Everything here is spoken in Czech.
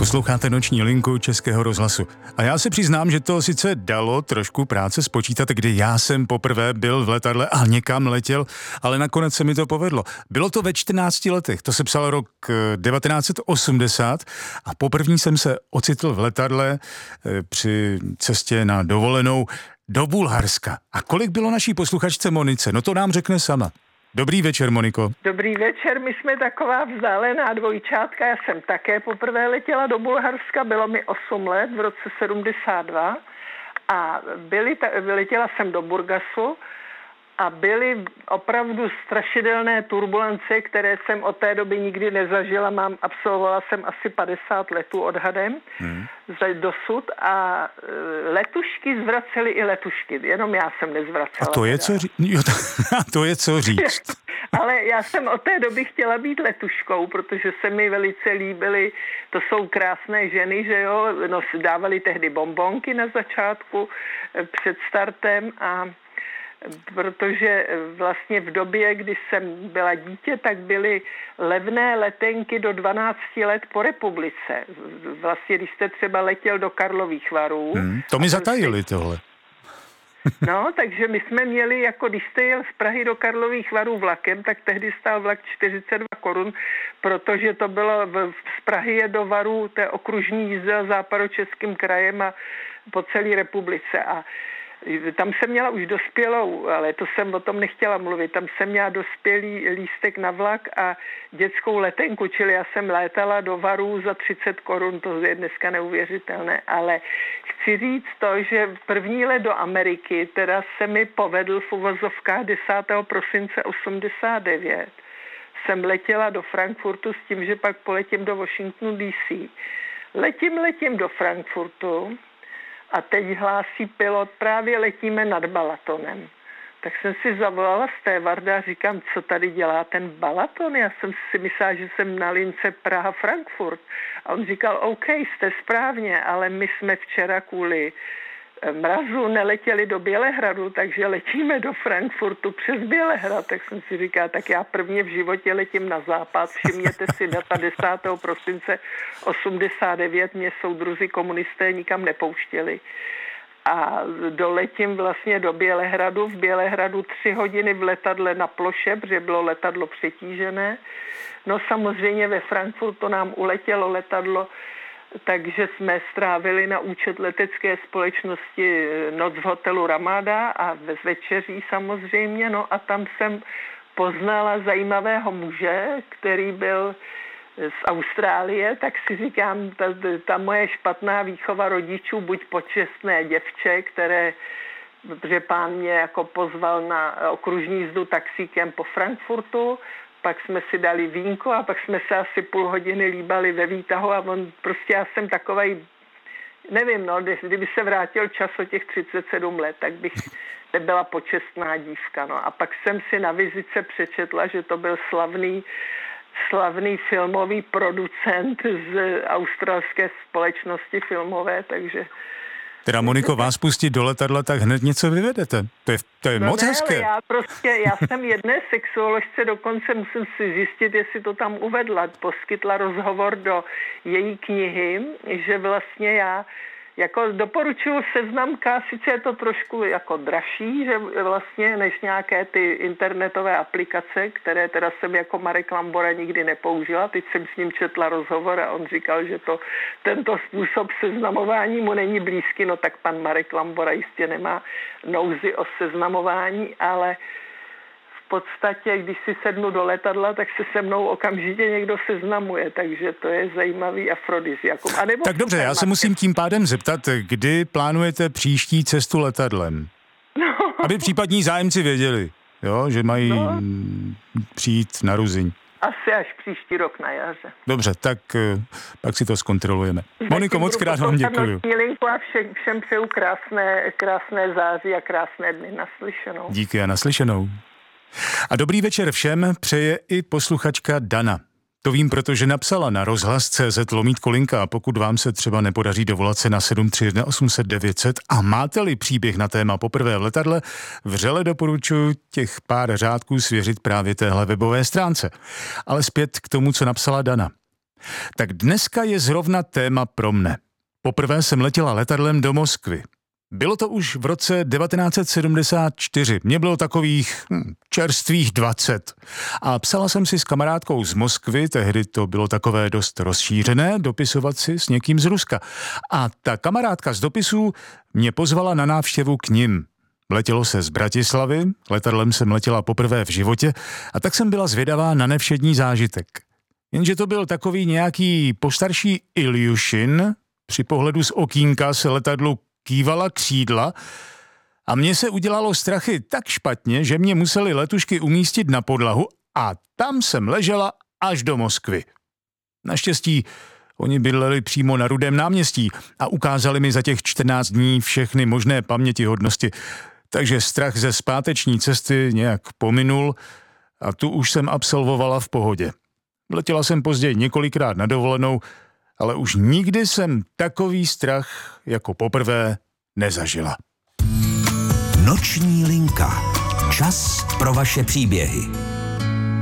Posloucháte Noční linku Českého rozhlasu. A já se přiznám, že to sice dalo trošku práce spočítat, kdy já jsem poprvé byl v letadle a někam letěl, ale nakonec se mi to povedlo. Bylo to ve 14 letech, to se psal rok 1980 a poprvé jsem se ocitl v letadle při cestě na dovolenou do Bulharska. A kolik bylo naší posluchačce Monice? No to nám řekne sama. Dobrý večer, Moniko. Dobrý večer, my jsme taková vzdálená dvojčátka. Já jsem také poprvé letěla do Bulharska, bylo mi 8 let v roce 72 a letěla jsem do Burgasu a byly opravdu strašidelné turbulence, které jsem od té doby nikdy nezažila. Absolvovala jsem asi 50 letů odhadem dosud a letušky zvracely i letušky, jenom já jsem nezvracela. A to je co říct? To je co říct. Ale já jsem od té doby chtěla být letuškou, protože se mi velice líbily, to jsou krásné ženy, že jo, dávali tehdy bonbonky na začátku před startem a protože vlastně v době, kdy jsem byla dítě, tak byly levné letenky do 12 let po republice. Vlastně, když jste třeba letěl do Karlových Varů. To mi zatajili tohle. No, takže my jsme měli, jako když jste jel z Prahy do Karlových Varů vlakem, tak tehdy stál vlak 42 korun, protože to bylo z Prahy je do Varů, to je okružní jízda západočeským krajem a po celé republice a tam jsem měla už dospělou, ale to jsem o tom nechtěla mluvit, tam jsem měla dospělý lístek na vlak a dětskou letenku, čili já jsem létala do Varů za 30 korun, to je dneska neuvěřitelné, ale chci říct to, že první let do Ameriky teda se mi povedl v uvozovkách 10. prosince 89. Jsem letěla do Frankfurtu s tím, že pak poletím do Washingtonu DC. Letím do Frankfurtu a teď hlásí pilot, právě letíme nad Balatonem. Tak jsem si zavolala stévarda a říkám, co tady dělá ten Balaton? Já jsem si myslela, že jsem na lince Praha-Frankfurt. A on říkal, OK, jste správně, ale my jsme včera kvůli mrazu neletěli do Bělehradu, takže letíme do Frankfurtu přes Bělehrad. Tak jsem si říkala, tak já prvně v životě letím na západ. Všimněte si data 10. prosince 89, mě soudruzi komunisté nikam nepouštěli. A doletím vlastně do Bělehradu. V Bělehradu 3 hodiny v letadle na ploše, protože bylo letadlo přetížené. No samozřejmě ve Frankfurtu nám uletělo letadlo, takže jsme strávili na účet letecké společnosti noc v hotelu Ramada a bez večeří samozřejmě. No a tam jsem poznala zajímavého muže, který byl z Austrálie, tak si říkám, ta moje špatná výchova rodičů, buď počestné děvče, protože pán mě jako pozval na okružní jízdu taxíkem po Frankfurtu, pak jsme si dali vínko a pak jsme se asi půl hodiny líbali ve výtahu a já jsem takovej, nevím, no, kdyby se vrátil čas o těch 37 let, tak bych nebyla počestná dívka, no. A pak jsem si na vizitce přečetla, že to byl slavný filmový producent z australské společnosti filmové, takže... Teda Moniko, vás pustit do letadla, tak hned něco vyvedete. To je moc hezké. Já jsem jedné sexuoložce, dokonce musím si zjistit, jestli to tam uvedla, poskytla rozhovor do její knihy, že vlastně já jako doporučuji Seznamka, sice je to trošku jako dražší, že vlastně než nějaké ty internetové aplikace, které teda jsem jako Marek Lambora nikdy nepoužila. Teď jsem s ním četla rozhovor a on říkal, že tento způsob seznamování mu není blízký, no tak pan Marek Lambora jistě nemá nouzi o seznamování, ale v podstatě, když si sednu do letadla, tak se se mnou okamžitě někdo seznamuje, takže to je zajímavý afrodiziakum. Tak dobře, já se musím tím pádem zeptat, kdy plánujete příští cestu letadlem? No. Aby případní zájemci věděli, jo, že mají přijít na Ruzyň. Asi až příští rok na jaře. Dobře, tak pak si to zkontrolujeme. Moniko, moc krát vám děkuju. A všem přeju krásné září a krásné dny. Naslyšenou. Díky a naslyšenou. A dobrý večer všem přeje i posluchačka Dana. To vím, protože napsala na rozhlas.cz/Linka a pokud vám se třeba nepodaří dovolat se na 731 800 900 a máte-li příběh na téma poprvé v letadle, vřele doporučuji těch pár řádků svěřit právě téhle webové stránce. Ale zpět k tomu, co napsala Dana. Tak dneska je zrovna téma pro mne. Poprvé jsem letěla letadlem do Moskvy. Bylo to už v roce 1974. Mně bylo takových čerstvých 20. A psala jsem si s kamarádkou z Moskvy, tehdy to bylo takové dost rozšířené, dopisovat si s někým z Ruska. A ta kamarádka z dopisů mě pozvala na návštěvu k nim. Letělo se z Bratislavy, letadlem jsem letěla poprvé v životě a tak jsem byla zvědavá na nevšední zážitek. Jenže to byl takový nějaký postarší Iljušin, při pohledu z okýnka se letadlu kývala křídla a mně se udělalo strachy tak špatně, že mě museli letušky umístit na podlahu a tam jsem ležela až do Moskvy. Naštěstí oni bydleli přímo na Rudém náměstí a ukázali mi za těch 14 dní všechny možné pamětihodnosti, takže strach ze zpáteční cesty nějak pominul a tu už jsem absolvovala v pohodě. Letěla jsem později několikrát na dovolenou, ale už nikdy jsem takový strach jako poprvé nezažila. Noční linka. Čas pro vaše příběhy.